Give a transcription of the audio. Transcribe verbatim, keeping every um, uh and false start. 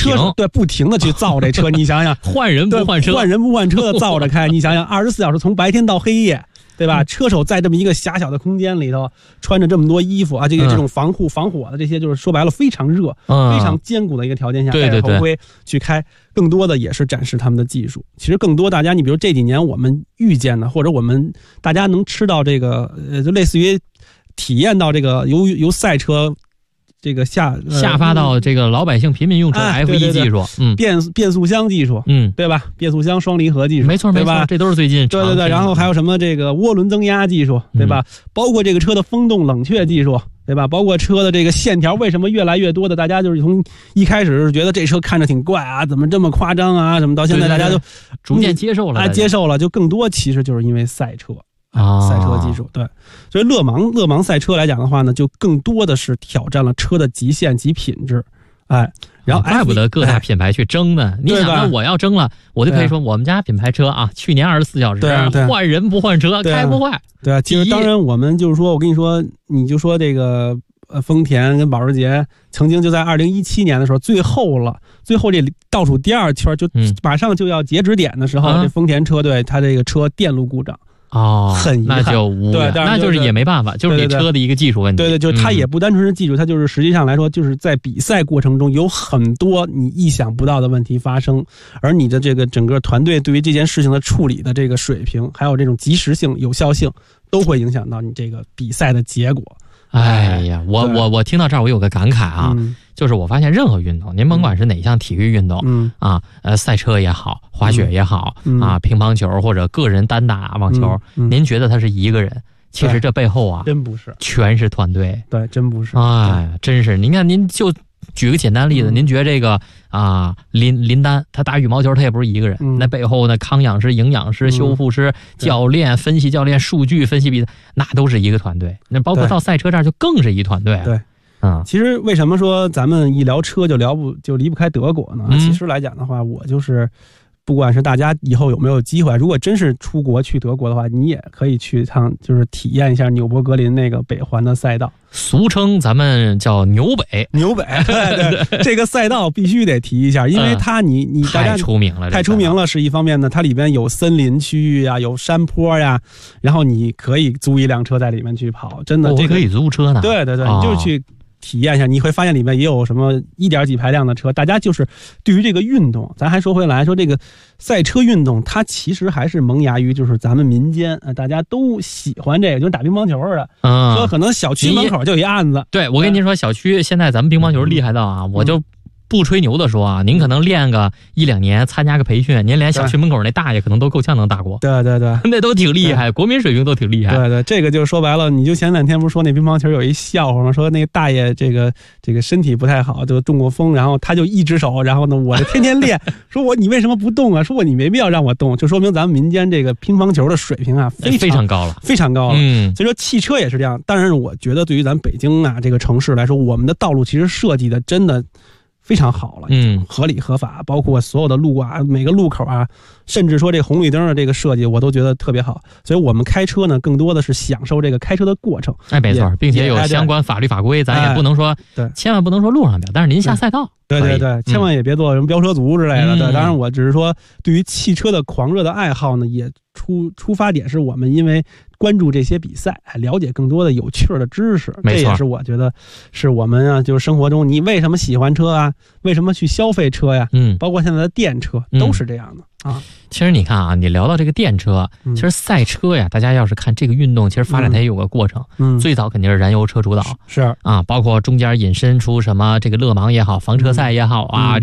车手对不停的去造这车，你想想， 换人不换车， 换人不换车的造着开，你想想，二十四小时从白天到黑夜。对吧？车手在这么一个狭小的空间里头，穿着这么多衣服啊，这个这种防护、防火的这些，就是说白了非常热、 嗯、 非常艰苦的一个条件下， 对对对， 戴着头盔去开，更多的也是展示他们的技术。其实更多大家，你比如这几年我们遇见的，或者我们大家能吃到这个，呃，就类似于体验到这个由由赛车。这个下、呃、 下发到这个老百姓平民用车 F 一 技术， 哎、嗯，变变速箱技术， 嗯， 对吧？变速箱双离合技术， 没错没错，这都是最近对对对。然后还有什么这个涡轮增压技术，对吧？嗯、包括这个车的风洞冷却技术，对吧？包括车的这个线条，为什么越来越多的大家就是从一开始是觉得这车看着挺怪啊，怎么这么夸张啊？什么到现在大家就逐渐接受了， 啊，接受了，就更多其实就是因为赛车。啊，赛车技术对，所以勒芒勒芒赛车来讲的话呢，就更多的是挑战了车的极限及品质，哎，然后怪不得各大品牌去争呢。你想，那我要争了，我就可以说我们家品牌车啊，去年二十四小时换人不换车，开不坏。 对啊，其实当然我们就是说，我跟你说，你就说这个呃丰田跟保时捷曾经就在二零一七年的时候，最后了，最后这倒数第二圈就马上就要截止点的时候，嗯、这丰田车队它这个车电路故障。 哦， 很遗憾， 那就无对， 那就是也没办法，就是你车的一个技术问题。 对 对, 对, 对，就是它也不单纯是技术，嗯、它就是实际上来说，就是在比赛过程中有很多你意想不到的问题发生，而你的这个整个团队对于这件事情的处理的这个水平，还有这种及时性、有效性，都会影响到你这个比赛的结果。 哎呀，我我我听到这儿，我有个感慨啊，嗯、就是我发现任何运动，您甭管是哪项体育运动，嗯啊，呃，赛车也好，滑雪也好，嗯、啊，乒乓球或者个人单打网球，嗯嗯、您觉得他是一个人，其实这背后啊， 真不是， 全是团队， 对，真不是， 哎，真是，您看，您就举个简单例子，嗯、您觉得这个啊，林林丹他打羽毛球，他也不是一个人，嗯、那背后呢，康养师、营养师、修复师、嗯、教练、分析教练、数据分析比赛，那都是一个团队。那包括到赛车这儿就更是一团队。 对，嗯，其实为什么说咱们一聊车就聊不就离不开德国呢？嗯、其实来讲的话，我就是。不管是大家以后有没有机会，如果真是出国去德国的话，你也可以去一趟，就是体验一下纽博格林那个北环的赛道， 俗称咱们叫纽北。 纽北，对对，这个赛道必须得提一下，因为它你你大家太出名了， 太出名了是一方面呢，它里边有森林区域呀，有山坡呀，然后你可以租一辆车在里面去跑，真的，这个可以租车呢。 对对对，你就去。体验一下，你会发现里面也有什么一点几排量的车，大家就是对于这个运动，咱还说回来说这个赛车运动，它其实还是萌芽于就是咱们民间，呃，大家都喜欢这个，就是打乒乓球似的，嗯，说可能小区门口就一案子。 对，我跟您说，小区现在咱们乒乓球厉害到啊，嗯、我就。不吹牛的说啊，您可能练个一两年，参加个培训，您连小区门口那大爷可能都够呛能打过。 对对对， 那都挺厉害，国民水平都挺厉害。 对对，这个就说白了，你就前两天不是说那乒乓球有一笑话吗？说那个大爷这个这个身体不太好，就中过风，然后他就一只手，然后呢，我就天天练，说我你为什么不动啊？说我你没必要让我动，就说明咱们民间这个乒乓球的水平啊，非常非常高了， 非常高了。 嗯， 所以说汽车也是这样。当然，我觉得对于咱北京啊这个城市来说，我们的道路其实设计的真的。非常好了， 嗯， 合理合法，包括所有的路啊，每个路口啊，甚至说这红绿灯的这个设计，我都觉得特别好。所以我们开车呢，更多的是享受这个开车的过程。 哎，没错，并且有相关法律法规，咱也不能说，对，千万不能说路上表，但是您下赛道， 对对对，千万也别做什么飙车族之类的。 嗯、 对，当然我只是说，对于汽车的狂热的爱好呢，也出出发点是我们因为。关注这些比赛，了解更多的有趣的知识，这也是我觉得是我们啊，就是生活中你为什么喜欢车啊？为什么去消费车呀？嗯，包括现在的电车都是这样的、嗯、啊。 其实你看啊，你聊到这个电车，其实赛车呀，大家要是看这个运动，其实发展它也有个过程。嗯，最早肯定是燃油车主导， 是啊， 包括中间引申出什么这个勒芒也好，房车赛也好啊。嗯